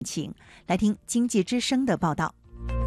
请来听经济之声的报道。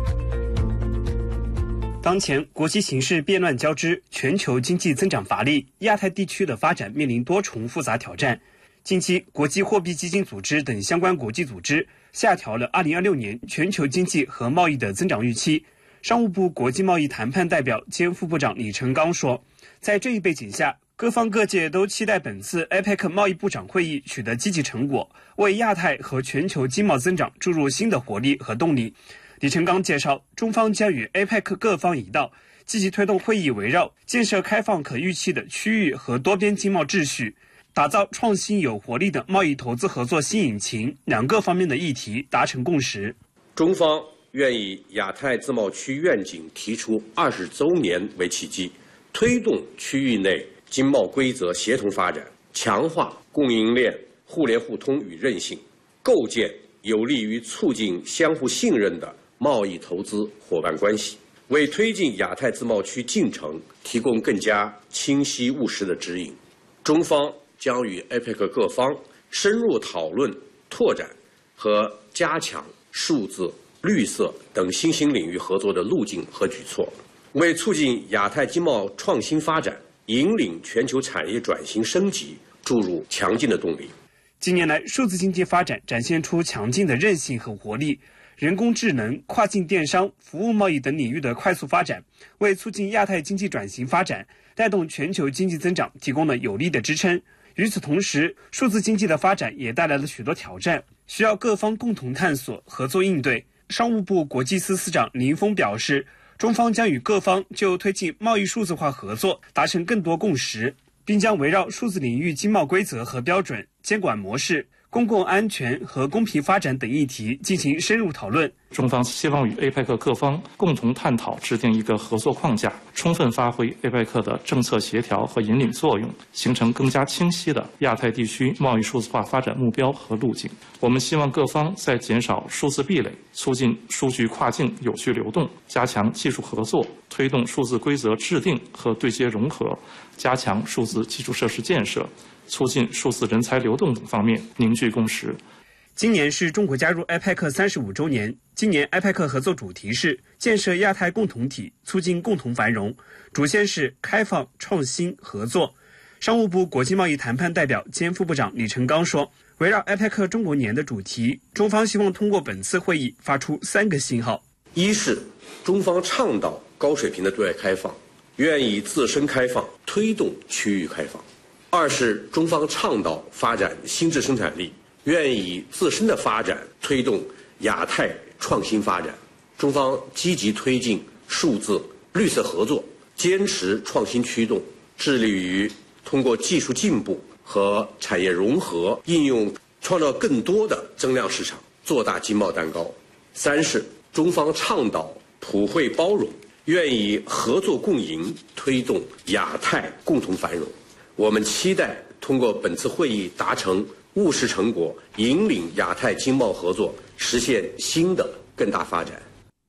当前国际形势变乱交织，全球经济增长乏力，亚太地区的发展面临多重复杂挑战。近期，国际货币基金组织等相关国际组织下调了2026年全球经济和贸易的增长预期。商务部国际贸易谈判代表兼副部长李成刚说，在这一背景下，各方各界都期待本次 APEC 贸易部长会议取得积极成果，为亚太和全球经贸增长注入新的活力和动力。李成刚介绍，中方将与 APEC 各方一道，积极推动会议围绕建设开放可预期的区域和多边经贸秩序，打造创新有活力的贸易投资合作新引擎两个方面的议题达成共识。 中方愿以亚太自贸区愿景提出20周年为契机，推动区域内经贸规则协同发展，强化供应链互联互通与韧性，构建有利于促进相互信任的贸易投资伙伴关系，为推进亚太自贸区进程提供更加清晰务实的指引。中方将与 APEC 各方深入讨论拓展和加强数字、绿色等新兴领域合作的路径和举措，为促进亚太经贸创新发展、引领全球产业转型升级注入强劲的动力。 近年来，数字经济发展展现出强劲的韧性和活力，人工智能、跨境电商、服务贸易等领域的快速发展，为促进亚太经济转型发展、带动全球经济增长提供了有力的支撑。与此同时，数字经济的发展也带来了许多挑战，需要各方共同探索、合作应对。商务部国际司司长林峰表示，中方将与各方就推进贸易数字化合作达成更多共识，并将围绕数字领域经贸规则和标准、监管模式、公共安全和公平发展等议题进行深入讨论。 中方希望与 APEC 各方共同探讨制定一个合作框架，充分发挥 APEC 的政策协调和引领作用，形成更加清晰的亚太地区贸易数字化发展目标和路径。我们希望各方在减少数字壁垒、促进数据跨境有序流动、加强技术合作、推动数字规则制定和对接融合、加强数字基础设施建设、促进数字人才流动等方面凝聚共识。 今年是中国加入 APEC 35周年，今年 APEC 合作主题是建设亚太共同体，促进共同繁荣，主线是开放、创新、合作。商务部国际贸易谈判代表兼副部长李成刚说，围绕 APEC 中国年的主题，中方希望通过本次会议发出3个信号： 一是中方倡导高水平的对外开放，愿以自身开放推动区域开放；二是中方倡导发展新质生产力，愿以自身的发展推动亚太创新发展。中方积极推进数字、绿色合作，坚持创新驱动，致力于通过技术进步和产业融合应用，创造更多的增量市场，做大经贸蛋糕。三是中方倡导普惠包容，愿以合作共赢推动亚太共同繁荣。我们期待通过本次会议达成务实成果，引领亚太经贸合作实现新的更大发展。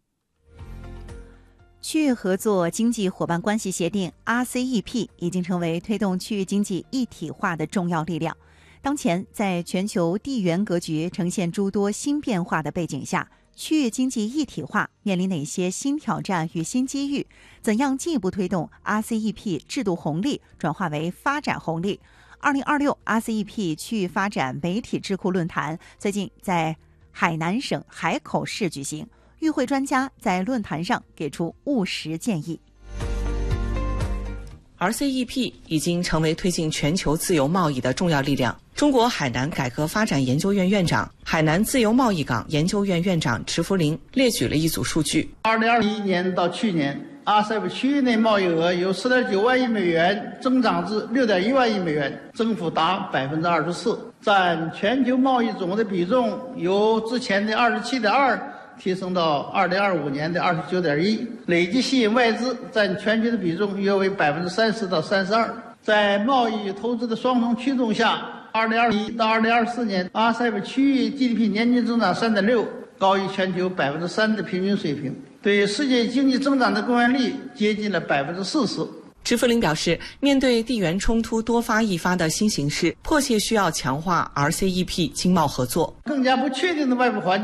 区域合作经济伙伴关系协定 RCEP 已经成为推动区域经济一体化的重要力量。当前，在全球地缘格局呈现诸多新变化的背景下，区域经济一体化面临哪些新挑战与新机遇？怎样进一步推动 RCEP 制度红利转化为发展红利？2026 RCEP 区域发展媒体智库论坛最近在海南省海口市举行，与会专家在论坛上给出务实建议。 RCEP 已经成为推进全球自由贸易的重要力量。中国海南改革发展研究院院长、海南自由贸易港研究院院长池福林列举了一组数据。 2021年到去年，RCEP 区域内贸易额由10.9万亿美元增长至6.1万亿美元，增幅达24%，占全球贸易总额的比重由之前的27.2%提升到2025年的29.1%，累计吸引外资占全球的比重约为30%到32%。在贸易与投资的双重驱动下，2021到2024年 RCEP 区域 GDP 年均增长3.6%，高于全球3%的平均水平，对世界经济增长的贡献力接近了40%。 池福林表示，面对地缘冲突多发一发的新形势，迫切需要强化 RCEP 经贸合作。 更加不确定的外部环境